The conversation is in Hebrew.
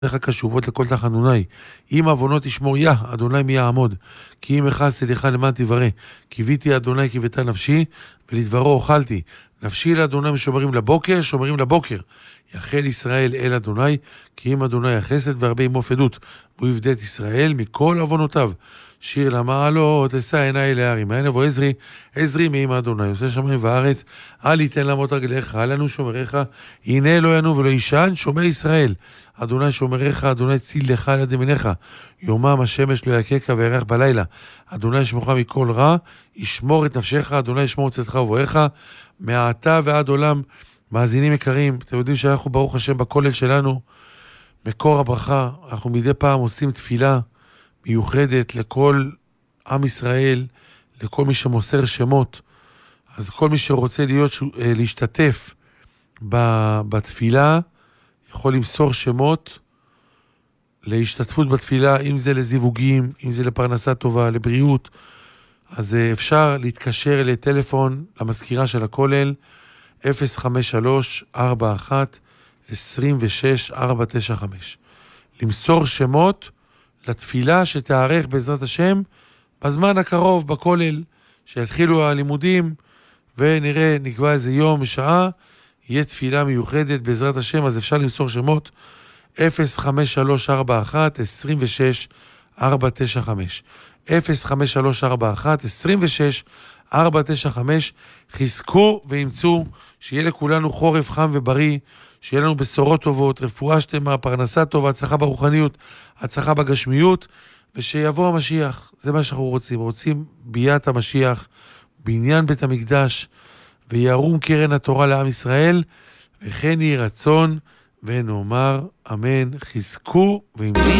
לך קשובות לכל תחנוני. אם עוונות תשמור יה, אדוני מי יעמוד. כי אם אחד סליחה למען תברא. קיוויתי אדוני קיוותה נפשי, ולדברו אוכלתי. נפשי לאדוני משומרים לבוקר, שומרים לבוקר. יחל ישראל אל אדוני, כי אם אדוני החסד והרבה עמו פדות. והוא יפדה את ישראל מכל עוונותיו. שיר למעלות, אשא עיני להרים. מעין אבו עזרי, עזרי מעם אדוני. עושה שמיים וארץ, אל יתן למות רגליך, אל לנו שומריך. הנה לא ינו ולא ישן, שומר ישראל. אדוני שומריך, אדוני ציל לך על יד ימיניך. יומם השמש לא יקקה וירח בלילה. אדוני ישמורך מכל רע, ישמור את נפשך, אדוני ישמור את צאתך ובואך, מעתה ועד עולם. מאזינים יקרים, אתם יודעים שאנחנו ברוך השם בכולל שלנו, מקור הברכה, אנחנו מדי פעם עושים תפילה מיוחדת לכל עם ישראל, לכל מי שמוסר שמות. אז כל מי שרוצה להשתתף בתפילה, יכול למסור שמות להשתתפות בתפילה, אם זה לזיווגים, אם זה לפרנסה טובה, לבריאות. אז אפשר להתקשר לטלפון למזכירה של הכולל, 053-41-26-495. למסור שמות לתפילה שתארך בעזרת השם בזמן הקרוב בכולל, שיתחילו הלימודים ונראה, נקבע איזה יום ושעה, יהיה תפילה מיוחדת בעזרת השם. אז אפשר למסור שמות 053-41-26-495 053-41-26-495. חזקו וימצאו, שיהיה לכולנו חורף חם ובריא, שיהיה לנו בשורות טובות, רפואה שלמה, פרנסה טובה, הצלחה ברוחניות, הצלחה בגשמיות, ושיבוא המשיח. זה מה שאנחנו רוצים. רוצים ביאת המשיח, בעניין בית המקדש, וירום קרן התורה לעם ישראל, וכן יהי רצון ונאמר אמן. חזקו וימצאו.